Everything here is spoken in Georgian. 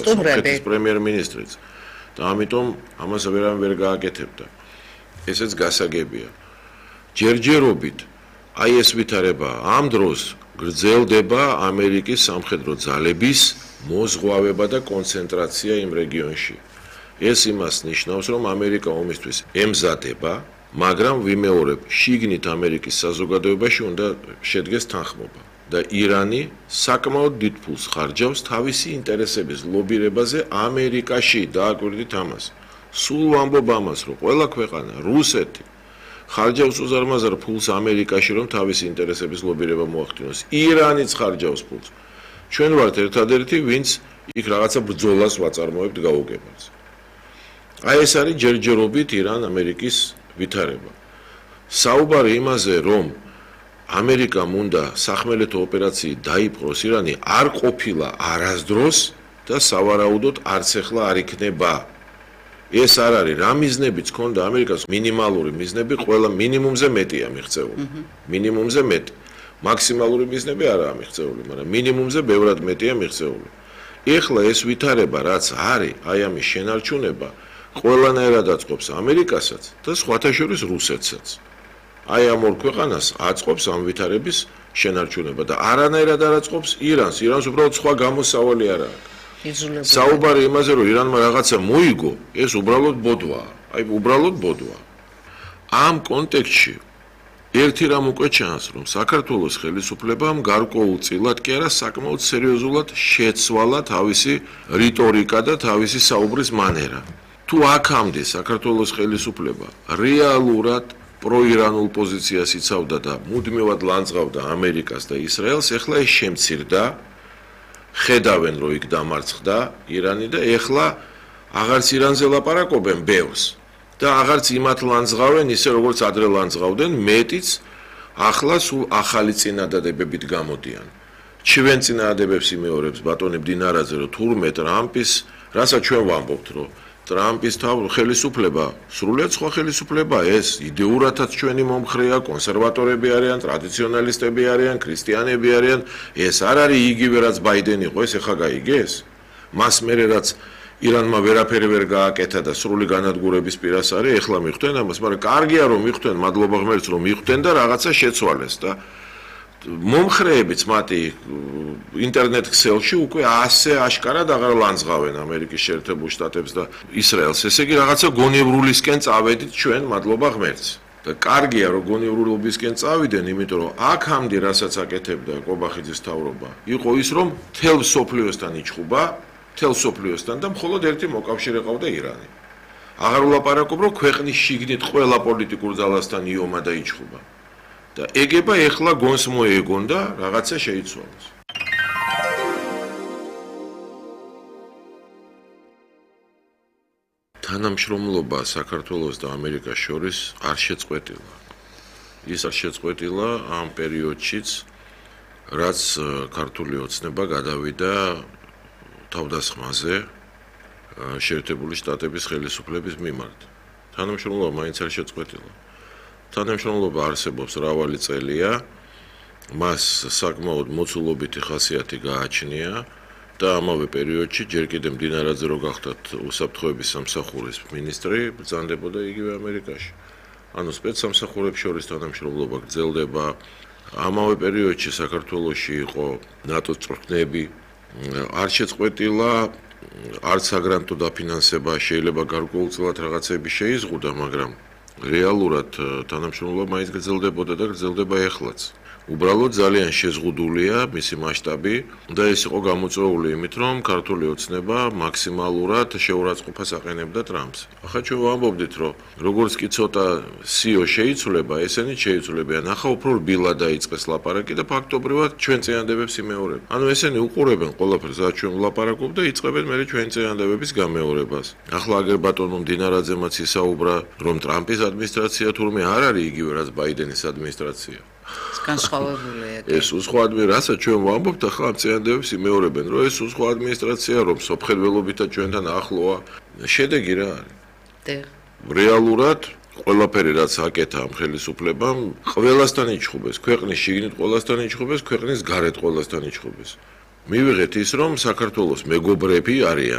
სტუმრები პრემიერ-მინისტრიც და ამიტომ ამას ვერ გააკეთებდა. ესეც გასაგებია. ჯერჯერობით აი ეს ვითარება ამ დროს გრძელდება ამერიკის სამხედრო ძალების მოზღვავება და კონცენტრაცია იმ რეგიონში. ეს იმას ნიშნავს, რომ ამერიკა ომისთვის ემზადება, მაგრამ ვიმეორებ, შიგნით ამერიკის საზოგადოებაში უნდა შედგეს თანხმობა და ირანი საკმაოდ დიდ ფულს ხარჯავს თავისი ინტერესების ლობირებაზე ამერიკაში. დააკვირდით ამას. სულ ვამბობ ამას, რომ ყველა ქვეყანა, რუსეთი ხარჯავს უზარმაზარ ფულს ამერიკაში, რომ თავისი ინტერესების ლობირება მოახდინოს. ირანიც ხარჯავს ფულს. ჩვენ ვართ ერთადერთი, ვინც იქ რაღაცა ბრძოლას ვაწარმოებთ გაუგებარს. აი ეს არის ჯერჯერობით ირან-ამერიკის ვითარება. საუბარი იმაზე, რომ ამერიკამ უნდა სახმელეთო ოპერაციით დაიპყროს ირანი, არ ყოფილა არასდროს და სავარაუდოდ არც ახლა არ იქნება. ეს არ არის რა მიზნებიც ქონდა ამერიკას მინიმალური მიზნები ყველა მინიმუმზე მეტია მიღწეული. მინიმუმზე მეტი. მაქსიმალური მიზნები არაა მიღწეული, მაგრამ მინიმუმზე ბევრად მეტია მიღწეული. ეხლა ეს ვითარება რაც არის, აი ამის შენარჩუნება ყველანაირად აწყობს ამერიკასაც და სხვათა შორის რუსეთსაც. აი ამ ორ ქვეყანას აწყობს ამ ვითარების შენარჩუნება და არანაირად არ აწყობს ირანს. ირანს უბრალოდ სხვა გამოსავალი არ აქვს. საუბარი იმაზე, რომ ირანმა რაღაცა მოიგო, ეს უბრალოდ ბოდვაა. აი უბრალოდ ბოდვაა. ამ კონტექსტში ერთი რამ უკვე ჩანს, რომ საქართველოს ხელისუფლებამ გარკვეულწილად კი არა საკმაოდ სერიოზულად შეცვალა თავისი რიტორიკა და თავისი საუბრის მანერა. თუ აქამდე საქართველოს ხელისუფლება რეალურად პროირანულ პოზიციას იცავდა და მუდმივად ლანძღავდა ამერიკას და ისრაელს, ეხლა ეს შემცირდა. ხედავენ, რომ იქ დამარცხდა ირანი და ეხლა აღარც ირანზე ლაპარაკობენ ბევრს და აღარც იმათ ლანძღავენ ისე როგორც ადრე ლანძღავდნენ, მეტიც ახლა სულ ახალი წინადადებებით გამოდიან. ჩვენ წინადადებებს იმეორებს ბატონი მდინარაძე, რომ თურმე ტრამპის, რასაც ჩვენ ვამბობთ, რომ ტრამპის ხელისუფლება სრულიად სხვა ხელისუფლებაა, ეს იდეურათაც ჩვენი მომხრეა, კონსერვატორები არიან, ტრადიციონალისტები არიან, ქრისტიანები არიან, ეს არ არის იგივე რაც ბაიდენი იყო, ეს ახლა გაიგეს. მას მერე რაც ირანმა ვერაფერი ვერ გააკეთა და სრული განადგურების პირას არის, ეხლა მიხვდნენ ამას, მაგრამ კარგია რომ მიხვდნენ, მადლობა ღმერთს რომ მიხვდნენ და რაღაცა შეცვალეს და მომხრეებიც მათი ინტერნეტ ქსელში უკვე ასე აშკარად აღარ ლანძღავენ ამერიკის შეერთებულ შტატებს და ისრაელს. ესე იგი რაღაცა გონივრულისკენ წავედით ჩვენ, მადლობა ღმერთს. და კარგია რომ გონივრულობისკენ წავიდნენ, იმიტომ რომ აქამდე რასაც აკეთებდა კობახიძის მთავრობა, იყო ის რომ მთელ სოფლიოსთან იჩხუბა, მთელ სოფლიოსთან და მხოლოდ ერთი მოკავშირე ყავდა ირანი. აღარ ვლაპარაკობ რომ ქვეყნის შიგნით ყველა პოლიტიკურ ძალასთან იომა და იჩხუბა. და ეგება ეხლა გონს მოეგონ და რაღაცა შეიცვალოს. თანამშრომლობა საქართველოს და ამერიკას შორის არ შეწყვეტილა. ის არ შეწყვეტილა ამ პერიოდშიც, რაც ქართული ოცნება გადავიდა თავდასხმაზე შეერთებული შტატების ხელისუფლების მიმართ. თანამშრომლობა მაინც არ შეწყვეტილა. თანამშრომლობა არსებობს მრავალი წელია, მას საკმაოდ მოცულობითი ხასიათი გააჩნია და ამავე პერიოდში ჯერ კიდევ მდინარაძე რო გახდათ უსაფრთხოების სამსახურის მინისტრი, ბრძანდებოდა იგივე ამერიკაში. ანუ სპეცსამსახურებს შორის თანამშრომლობა გრძელდება. ამავე პერიოდში საქართველოში იყო ნატოს წვრთნები, არ შეწყვეტილა არც საგრანტო დაფინანსება, შეიძლება გარკვეულწილად რაღაცები შეიზღუდა, მაგრამ რეალურად თანამშრომლობა მაინც გრძელდებოდა და გრძელდება ეხლაც. უბრალოდ ძალიან შეზღუდულია მისი მასშტაბი და ეს იყო გამოწვეული იმით, რომ ქართული ოცნება მაქსიმალურად შეურაცხყოფას აყენებდა ტრამპს. ახლა ჩვენ ვამბობდით, რომ როგორც კი ცოტა სიო შეიცვლება, ესენი შეიცვლებიან. ახლა უფრო რბილად დაიწყეს ლაპარაკი და ფაქტობრივად ჩვენ წინადადებებს იმეორებენ. ანუ ესენი უყურებენ ყველაფერს, რაც ჩვენ ვლაპარაკობ და იწყებენ მერე ჩვენი წინადადებების გამეორებას. ახლა აგერ ბატონო მდინარაძემაც ისაუბრა, რომ ტრამპის ადმინისტრაცია თურმე არ არის იგივე, რაც ბაიდენის ადმინისტრაცია. განსხვავებულია. ეს სხვა ადმინისტრაცია ჩვენ ვამბობთ ახლა ამ წინადადებებს იმეორებენ, რომ ეს სხვა ადმინისტრაცია რომ სოფხელველობითაც ჩვენთან ახლოა, შედეგი რა არის? რეალურად ყველაფერი რაც აკეთა ამ ხელისუფლებამ, ყველასთან იჩხუბეს, ქვეყნის შიგნით ყველასთან იჩხუბეს, ქვეყნის გარეთ ყველასთან იჩხუბეს. მივიღეთ ის რომ საქართველოს მეგობრები არიან